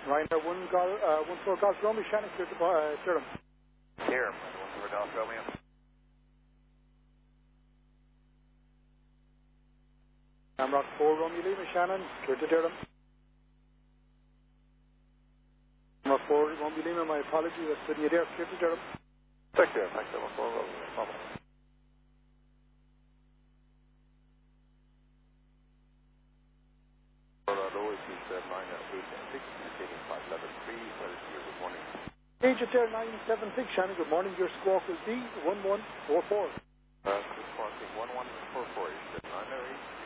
Ryanair 1 4 Golf Romeo, Shannon, clear to Durham. Here, 1 4 Golf Romeo. Shamrock 4 Romeo Lima, Shannon, clear to Durham. Shamrock 4 Romeo Lima, my apologies, that's putting you there, clear to Durham. Check there, thanks, 1 4 Romeo. Bye-bye. Agent there 976, Shannon, good morning. Your squawk is D1144. Squawking 1144, you said 908.